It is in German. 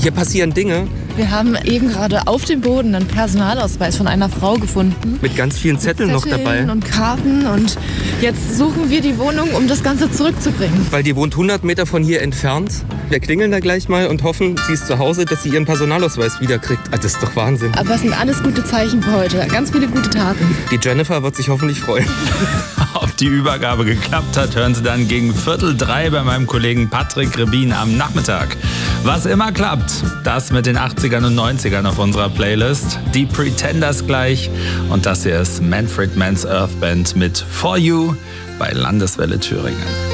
Hier passieren Dinge. Wir haben eben gerade auf dem Boden einen Personalausweis von einer Frau gefunden. Mit ganz vielen Zetteln noch dabei. Und Karten. Und jetzt suchen wir die Wohnung, um das Ganze zurückzubringen. Weil die wohnt 100 Meter von hier entfernt. Wir klingeln da gleich mal und hoffen, sie ist zu Hause, dass sie ihren Personalausweis wiederkriegt. Das ist doch Wahnsinn. Aber es sind alles gute Zeichen für heute. Ganz viele gute Taten. Die Jennifer wird sich hoffentlich freuen. Ob die Übergabe geklappt hat, hören Sie dann gegen 2:45 bei meinem Kollegen Patrick Rebin am Nachmittag. Was immer klappt, das mit den 80ern und 90ern auf unserer Playlist. Die Pretenders gleich. Und das hier ist Manfred Mann's Earth Band mit For You bei Landeswelle Thüringen.